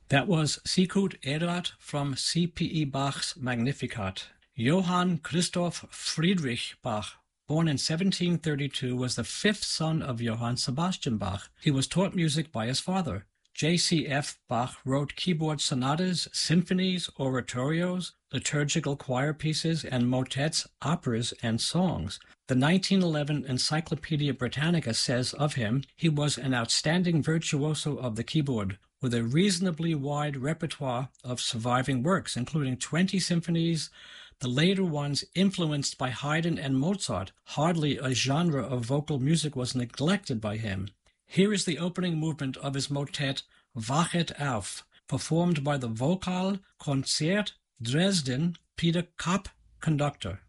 That was Sigurd Erat from C.P.E. Bach's Magnificat. Johann Christoph Friedrich Bach, born in 1732, was the fifth son of Johann Sebastian Bach. He was taught music by his father. J.C.F. Bach wrote keyboard sonatas, symphonies, oratorios, liturgical choir pieces, and motets, operas, and songs. The 1911 Encyclopedia Britannica says of him, he was an outstanding virtuoso of the keyboard, with a reasonably wide repertoire of surviving works, including 20 symphonies, the later ones influenced by Haydn and Mozart. Hardly a genre of vocal music was neglected by him. Here is the opening movement of his motet Wachet auf, performed by the Vocal Konzert Dresden, Peter Kapp, conductor.